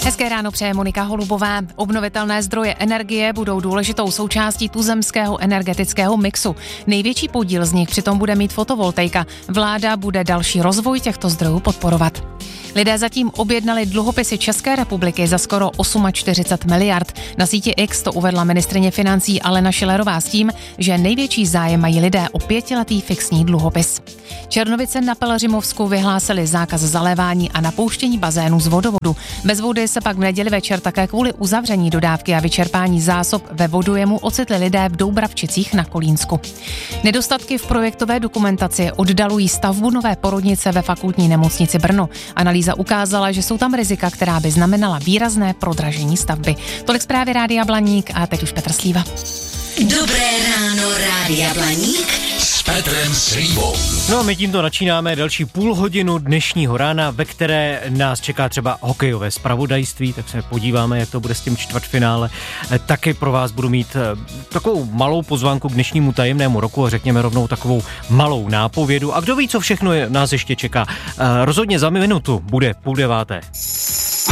Hezké ráno přeje Monika Holubová. Obnovitelné zdroje energie budou důležitou součástí tuzemského energetického mixu. Největší podíl z nich přitom bude mít fotovoltaika. Vláda bude další rozvoj těchto zdrojů podporovat. Lidé zatím objednali dluhopisy České republiky za skoro 48 miliard. Na síti X to uvedla ministryně financí Alena Schillerová s tím, že největší zájem mají lidé o 5letý fixní dluhopis. Černovice na Pelhřimovsku vyhlásili zákaz zalévání a napouštění bazénů z vodovodu. Bez vody se pak v neděli večer také kvůli uzavření dodávky a vyčerpání zásob ve vodojemu ocitli lidé v Doubravčicích na Kolínsku. Nedostatky v projektové dokumentaci oddalují stavbu nové porodnice ve Fakultní nemocnici Brno. Analýza ukázala, že jsou tam rizika, která by znamenala výrazné prodražení stavby. Tolik zprávy Rádia Blaník a teď už Petr Slíva. Dobré ráno, Rádia Blaník s Petrem Slívou. No a my tímto načínáme další půl hodinu dnešního rána, ve které nás čeká třeba hokejové zpravodajství, tak se podíváme, jak to bude s tím čtvrtfinále. Taky pro vás budu mít takovou malou pozvánku k dnešnímu tajemnému roku a řekněme rovnou takovou malou nápovědu. A kdo ví, co všechno nás ještě čeká. Rozhodně za minutu bude 8:30.